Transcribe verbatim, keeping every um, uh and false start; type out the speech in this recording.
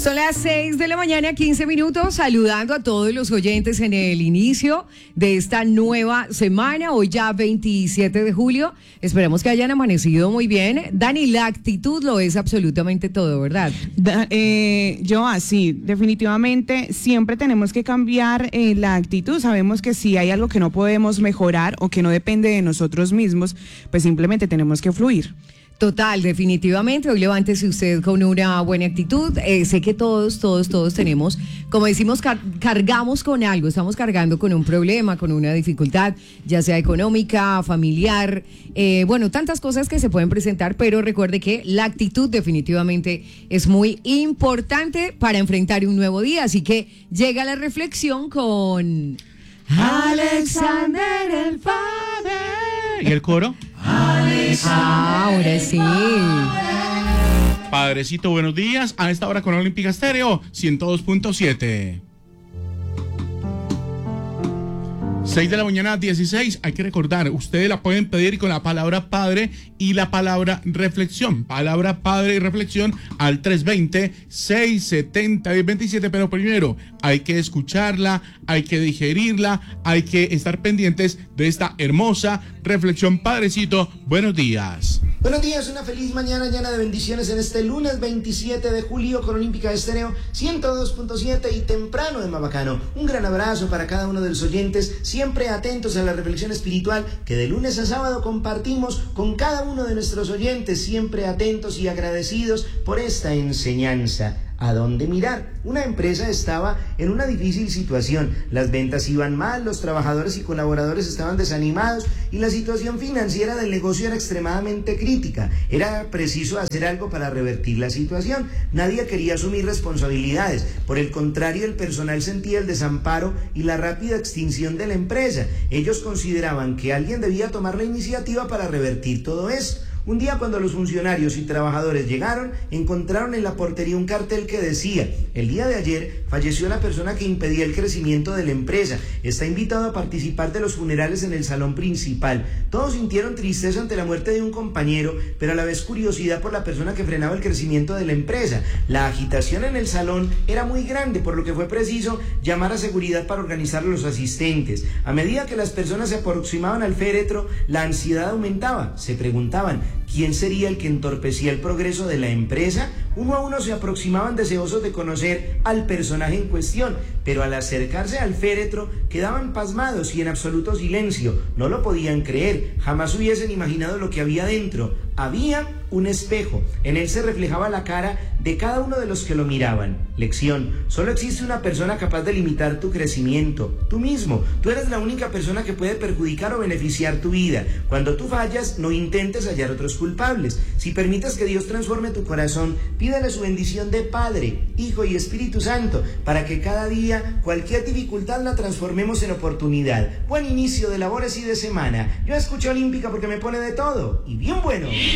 Son las seis de la mañana, quince minutos, saludando a todos los oyentes en el inicio de esta nueva semana, hoy ya veintisiete de julio. Esperamos que hayan amanecido muy bien. Dani, la actitud lo es absolutamente todo, ¿verdad? Da, eh, yo así, definitivamente siempre tenemos que cambiar eh, la actitud. Sabemos que si hay algo que no podemos mejorar o que no depende de nosotros mismos, pues simplemente tenemos que fluir. Total, definitivamente. Hoy levántese usted con una buena actitud. Eh, sé que todos, todos, todos tenemos, como decimos, car- cargamos con algo, estamos cargando con un problema, con una dificultad, ya sea económica, familiar, eh, bueno, tantas cosas que se pueden presentar, pero recuerde que la actitud definitivamente es muy importante para enfrentar un nuevo día. Así que llega la reflexión con Alexander el Padre. ¿Y el coro? Ah, ahora sí. Padrecito, buenos días. A esta hora con Olímpica Estéreo ciento dos punto siete. seis de la mañana, dieciséis. Hay que recordar, ustedes la pueden pedir con la palabra padre y la palabra reflexión. Palabra padre y reflexión al tres veinte, seiscientos setenta, diez veintisiete. Pero primero hay que escucharla, hay que digerirla, hay que estar pendientes de esta hermosa reflexión. Padrecito, buenos días. Buenos días, una feliz mañana llena de bendiciones en este lunes veintisiete de julio con Olímpica Estéreo ciento dos punto siete y temprano de Mabacano. Un gran abrazo para cada uno de los oyentes, siempre atentos a la reflexión espiritual que de lunes a sábado compartimos con cada uno de nuestros oyentes, siempre atentos y agradecidos por esta enseñanza. ¿A dónde mirar? Una empresa estaba en una difícil situación. Las ventas iban mal, los trabajadores y colaboradores estaban desanimados y la situación financiera del negocio era extremadamente crítica. Era preciso hacer algo para revertir la situación. Nadie quería asumir responsabilidades. Por el contrario, el personal sentía el desamparo y la rápida extinción de la empresa. Ellos consideraban que alguien debía tomar la iniciativa para revertir todo eso. Un día, cuando los funcionarios y trabajadores llegaron, encontraron en la portería un cartel que decía: el día de ayer falleció la persona que impedía el crecimiento de la empresa. Está invitado a participar de los funerales en el salón principal. Todos sintieron tristeza ante la muerte de un compañero, pero a la vez curiosidad por la persona que frenaba el crecimiento de la empresa. La agitación en el salón era muy grande, por lo que fue preciso llamar a seguridad para organizar a los asistentes. A medida que las personas se aproximaban al féretro, la ansiedad aumentaba. Se preguntaban: ¿quién sería el que entorpecía el progreso de la empresa? Uno a uno se aproximaban deseosos de conocer al personaje en cuestión, pero al acercarse al féretro quedaban pasmados y en absoluto silencio. No lo podían creer, jamás hubiesen imaginado lo que había dentro. Había un espejo, en él se reflejaba la cara de cada uno de los que lo miraban. Lección: solo existe una persona capaz de limitar tu crecimiento, tú mismo. Tú eres la única persona que puede perjudicar o beneficiar tu vida. Cuando tú fallas, no intentes hallar otros culpables. Si permites que Dios transforme tu corazón, pídele su bendición de Padre, Hijo y Espíritu Santo, para que cada día cualquier dificultad la transformemos en oportunidad. Buen inicio de labores y de semana. Yo escucho Olímpica porque me pone de todo, y bien bueno.